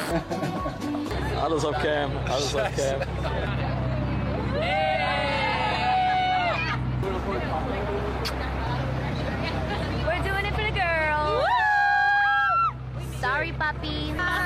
Alles auf Cam, alles auf Cam. We're doing it for the girls. Sorry, puppy.